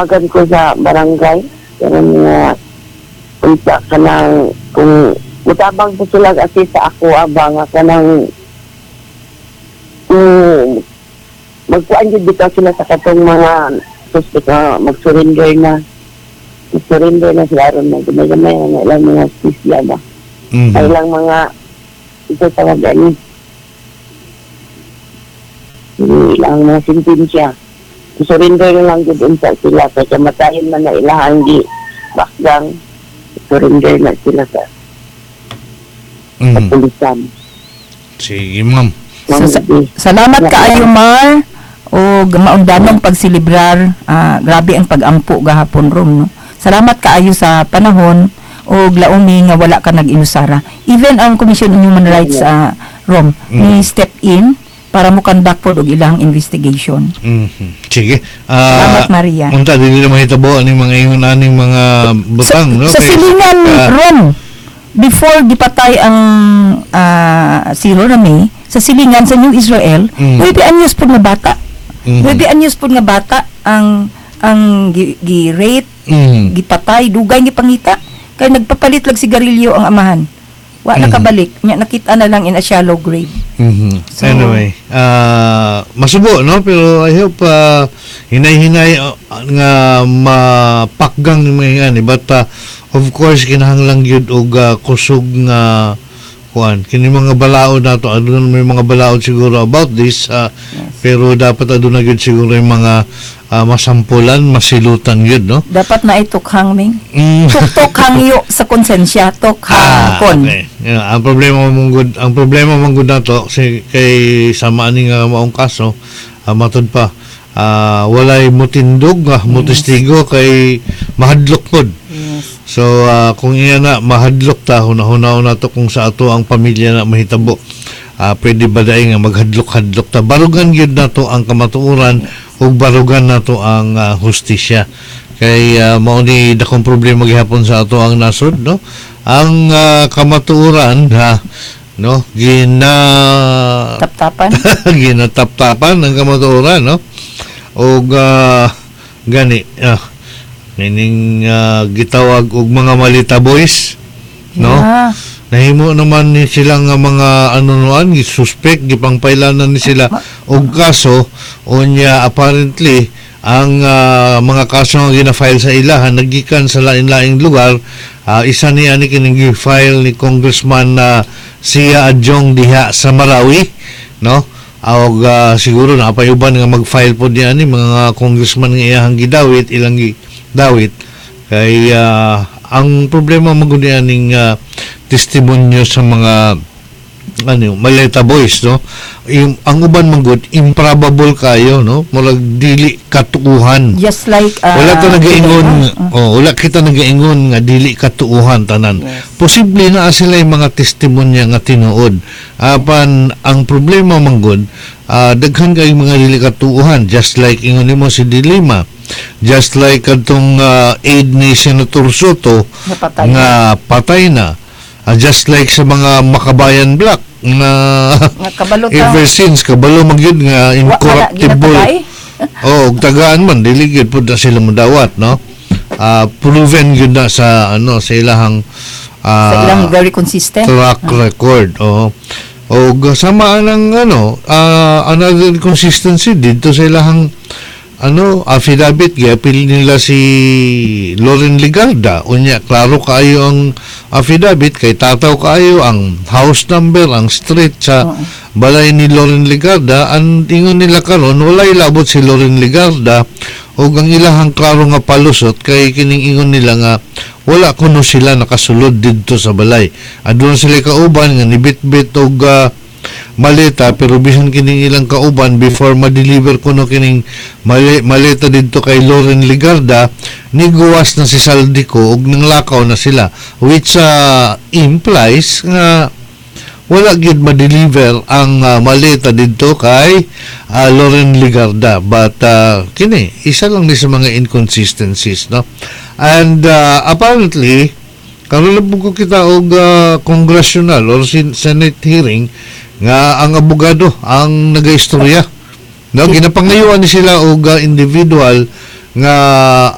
Agan ko sa barangay, kanang mga punta ka ng, kung mutabang po sila kasi sa ako, abang ka ng, magkuhan yun dito sila sa katong mga suspect na mag-surrender na. Mag-surrender na sila ron na gamay-gamay na ilang mga sisya ba. Ay ilang mga, ito tawag ani, ilang mga sintensya. Surrender na lang yun sa sila kasi matayin man na ilang di bakgang surrender na sila sa kapulisan. Sige, ma'am. Salamat kaayo, Mar. O maundanong pagsilibrar. Grabe ang pag-ampo gahapon ron. No? Salamat kaayo sa panahon o laumi nga wala ka nag-inusara. Even ang Commission on Human Rights Rom ni step in para mo conduct po og ilang investigation. Sige. Salamat, Maria. Unta dili na mahitabo aning mga ingon aning mga butang, no? Sa silingan Rom, before gipatay ang si Ronami, sa silingan sa New Israel, may anyos po nga bata. May anyos po nga bata ang gi-rape, gipatay, dugay gipangita. Kaya nagpapalit lang sigarilyo ang amahan. Wa nakabalik. Nakita na lang in a shallow grave. So, anyway, masubo, no? Pero I hope hinay-hinay nga mapakgang ni mga yan. But of course, kinahanglang yun og kusog nga kuan. Kini mga balaod nato, adun may mga balaod siguro about this, pero dapat adun na yun siguro yung mga masampulan, masilutan yun, no? Dapat na itukhang, Ming. Tukhang yo sa konsensya, tukhang kon. Okay. Yeah, ang problema mong gud nato kay samaan ni nga maong kaso, matud pa walay motindog motistigo kay mahadlok pod. So kung iya na mahadlok ta hunahuna na to kung sa ato ang pamilya na mahitabo, pwede ba daing nga maghadlok-hadlok ta, barugan gyud nato ang kamatuoran ug barugan nato ang hustisya. Kay mao ni dakong problema gihapon sa ato ang nasod, no? Ang kamatuoran no, ginataptapan ang kamatuoran, no? Og gani meaning gitawag og mga malita boys, no? Nahimo naman ni silang mga anunuan, gisuspect, gipangpailanan ni sila og kaso unya apparently ang mga kaso nga gina-file sa ilahan nagikan sa lain-laing lugar. Isa niya ni kining gi-file ni Congressman Sia Adjong diha sa Marawi, no? Og siguro napayuban nga mag-file po niya ni mga congressman nga iyang gidawit, ilang gidawit kay ang problema magunian ning testimonyo sa mga maleta boys, no? Ang uban manggod improbable kayo, no? Murag dili katuuhan. Just like wala ta nagaingon, wala kita nagaingon nga dili katuuhan tanan. Yes. Posible na sila yung mga testimonya nga tinuod. Apan ang problema manggod, daghan kay mga dili katuuhan, just like ingon nimo si Dilima. Just like atong aid ni Senator Soto nga patay na. Just like sa mga Makabayan Black na ever since kabalo magyud nga incorruptible. Tagaan man dili gyud pud na sila modawat, no? Proven gyud na sa sa ilahang sa ilang very consistent track record. O sama ng another consistency dito sa ilahang affidavit, giapil nila si Loren Ligarda. Unya, klaro kaayo ang affidavit, kay tataw kaayo ang house number, ang street sa balay ni Loren Ligarda. Ang ingon nila karon walay labot si Loren Ligarda o ang ilahang klaro nga palusot, kay kining ingon nila nga wala kuno sila nakasulod didto sa balay. Aduna sila kauban nga nibit-bit og maleta, pero bisan kining ilang kauban before ma-deliver kuno kining maleta didto kay Loren Ligarda, niguwas na si Saldico ug nanglakaw na sila, which implies nga wala gid ma-deliver ang maleta didto kay Loren Ligarda. But kini isa lang ni sa mga inconsistencies, no? And apparently karon lang ko kita og congressional or Senate hearing nga ang abogado ang nagaistorya, no? Ginapangayuan ni sila og individual nga